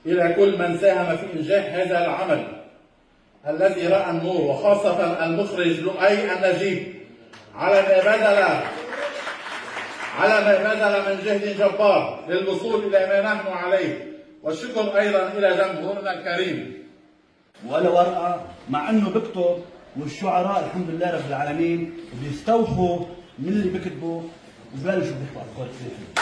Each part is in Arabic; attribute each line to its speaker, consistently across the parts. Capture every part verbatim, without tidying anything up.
Speaker 1: إلى كل من ساهم في إنجاح هذا العمل الذي رأى النور، وخاصة المخرج لؤي النجيب على ما بذل على ما بذل من جهد جبار للوصول إلى ما نحن عليه، والشكر أيضا إلى جمهورنا الكريم.
Speaker 2: ولا ورقة مع أنه بكتب، والشعراء الحمد لله رب العالمين بيستوحوا من اللي بكتبوا وببلشوا بيحكوا أفكار كثير.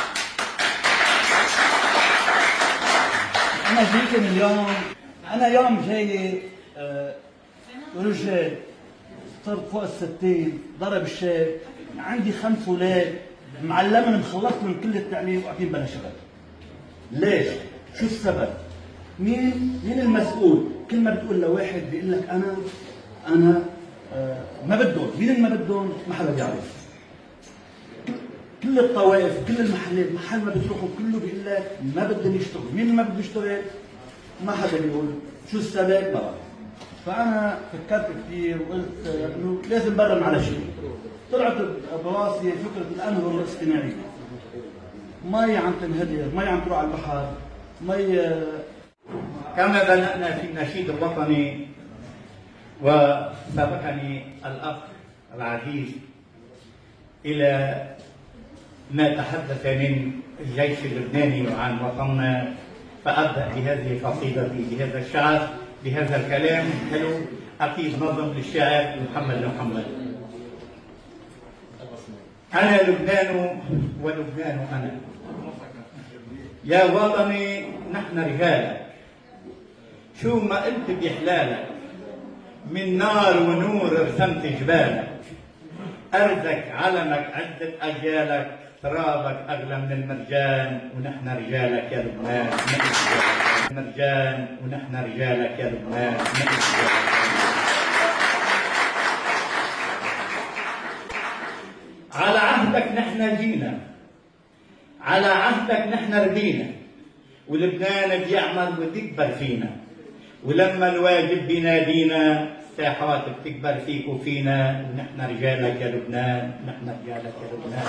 Speaker 2: أنا جيت اليوم، أنا يوم جاي أه رجال صرت فوق الستين، ضرب الشاب، عندي خمس أولاد، معلمهم مخلصت من كل التعليم وقاعدين بلا شغل. ليش؟ شو السبب؟ مين مين المسؤول؟ كل ما بتقول لواحد بيقول لك أنا أنا أه ما بدهم، مين اللي ما بدهم؟ ما حدا بيعرف. كل الطوائف، كل المحلات، محل ما بتروحوا كله بيقول لك ما بدهم يشتغلوا، مين اللي ما بده يشتغل؟ ما حدا بيقول، شو السبب؟ ما بعرف. فأنا فكرت كثير وقلت إنه لازم برم على شيء. طلعت براسي فكرة الأنهر الاصطناعية. مي عم تنهدر، مي عم تروح على البحر، مي.
Speaker 3: كما بدأنا في النشيد الوطني وسبقني الأخ العزيز إلى ما تحدث من الجيش اللبناني وعن وطننا، فأبدأ بهذه القصيدة بهذا الشعر بهذا الكلام حلو أكيد نظم للشاعر محمد محمد. أنا لبنان ولبنان أنا، يا وطني نحن رجالك، شو ما قلت بحلالك، من نار ونور رسمت جبالك، أرزك علمك عدة أجيالك، ترابك أغلى من المرجان ونحن رجالك يا لبنان. مرجان ونحن رجالك يا لبنان. على عهدك نحن جينا، على عهدك نحن ربينا، ولبنان بيعمر وتكبر فينا، ولما الواجب بينادينا الساحات بتكبر فيك وفينا، ونحن رجالك يا لبنان، نحن رجالك يا لبنان.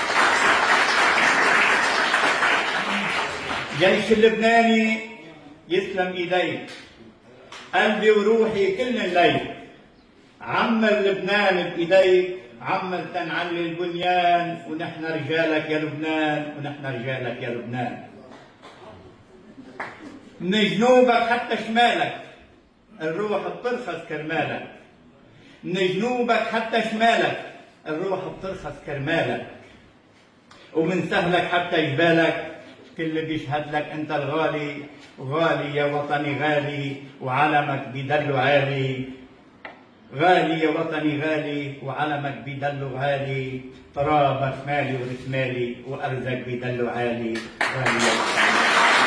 Speaker 3: جيش اللبناني يسلم ايديك، قلبي وروحي كل الليل، عمر لبنان بايديك، عمر تنعلي البنيان، ونحن رجالك يا لبنان، ونحن رجالك يا لبنان. من جنوبك حتى شمالك الروح بترخص كرمالك، من جنوبك حتى شمالك الروح بترخص كرمالك، ومن سهلك حتى جبالك كل بيشهد لك انت الغالي، غالي يا وطني غالي، وعلمك بيدلو عالي، غالي يا وطني غالي، وعلمك بيدلو عالي، ترابك مالي ورسمالي، وارزك بيدلو عالي، غالي يا وطني.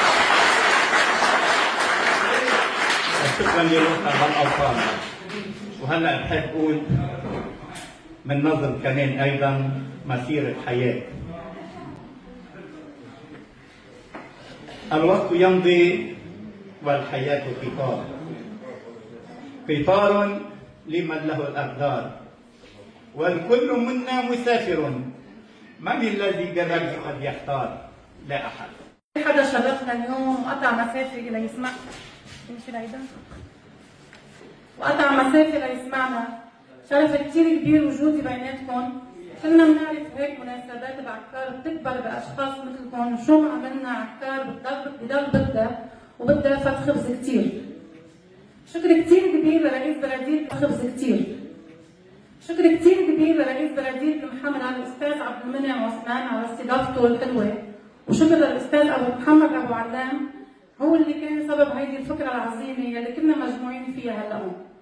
Speaker 3: شكرا للوطن والاوطان. وهلا بحب اقول من نظم كمان ايضا مسيره حياه. الوقت يمضي والحياة قطار، قطار لمن له الأقدار، والكل منا مسافر، من الذي جرب قد يختار؟ لا أحد.
Speaker 4: حدا شرفنا اليوم وقطع مسافة ليسمع يمشي لهيدا وقطع مسافة ليسمعنا، شرف كثير كبير وجودي بيناتكم. كنا بنعرف هيك مناسبات بعكار بتكبر باشخاص مثلكم، شو ما عملنا عكار بضل بدها وبدها فت خبز كثير. شكر كثير كبير لرئيس بلدية خبز كثير. شكر كثير كبير لرئيس بلدية المحمد الاستاذ عبد المنعم عثمان على استضافته الحلوة، وشكر للاستاذ ابو محمد ابو علام، هو اللي كان سبب هيدي الفكرة العظيمة اللي كنا مجموعين فيها هلا.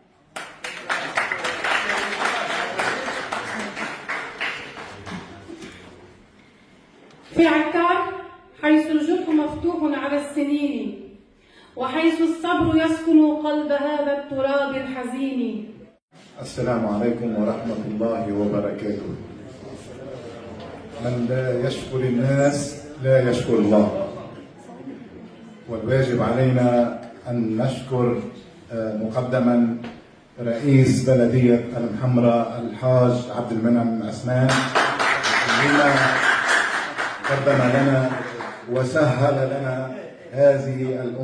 Speaker 4: في عكار حيث الجرح مفتوح على السنين، وحيث الصبر يسكن قلب هذا التراب الحزين.
Speaker 5: السلام عليكم ورحمة الله وبركاته. من لا يشكر الناس لا يشكر الله، والواجب علينا أن نشكر مقدما رئيس بلدية المحمرة الحاج عبد المنعم عثمان بما قدم لنا وسهل لنا هذه الأمور.